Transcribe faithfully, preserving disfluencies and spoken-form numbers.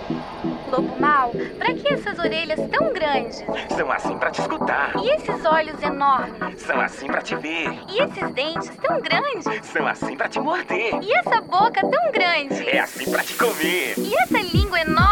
Lobo mau, pra que essas orelhas tão grandes? São assim pra te escutar. E esses olhos enormes? São assim pra te ver. E esses dentes tão grandes? São assim pra te morder. E essa boca tão grande? É assim pra te comer. E essa língua enorme?